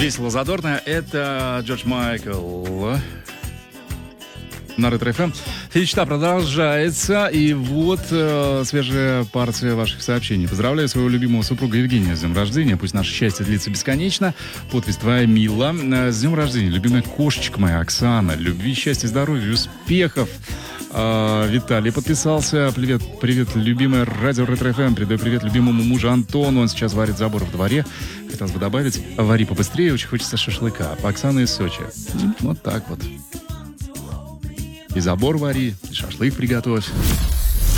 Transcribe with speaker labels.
Speaker 1: Весело, задорно. Это Джордж Майкл на Ретро-ФМ. Фичта продолжается. И вот свежая партия ваших сообщений. Поздравляю своего любимого супруга Евгения с днем рождения. Пусть наше счастье длится бесконечно. Подпись твоя, Мила. С днем рождения, любимая кошечка моя Оксана. Любви, счастья, здоровья, успехов. Виталий подписался. Привет, любимая радио Ретро-ФМ. Передаю привет любимому мужу Антону. Он сейчас варит забор в дворе. Хотелось бы добавить, вари побыстрее, очень хочется шашлыка. Оксана из Сочи. Вот так вот. И забор вари, и шашлык приготовь.